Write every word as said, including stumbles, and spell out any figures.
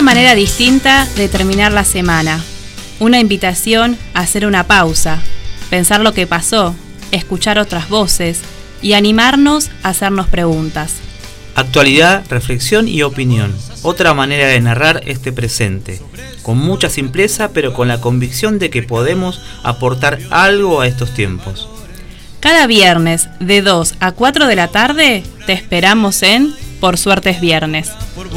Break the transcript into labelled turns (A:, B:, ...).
A: manera distinta de terminar la semana. Una invitación a hacer una pausa, pensar lo que pasó, escuchar otras voces y animarnos a hacernos preguntas.
B: Actualidad, reflexión y opinión. Otra manera de narrar este presente. Con mucha simpleza, pero con la convicción de que podemos aportar algo a estos tiempos.
A: Cada viernes, de dos a cuatro de la tarde, te esperamos en Por Suerte es Viernes.